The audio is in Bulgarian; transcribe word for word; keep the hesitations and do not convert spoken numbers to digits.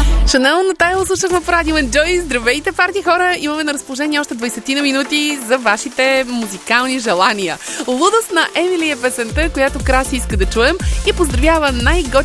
Шанел на Тайл слушахме по Радио Enjoy. Здравейте, парти хора! Имаме на разположение още двайсет на минути за вашите музикални желания. Лудост на Емили е песента, която Краси иска да чуем и поздравява най-готината